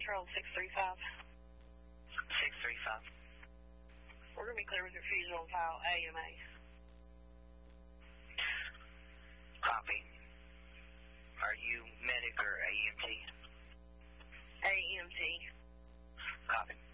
enter on 635. 635. We're going to be clear with your fusion on file AMA. Copy. Are you medic or AMT? AMT. Copy.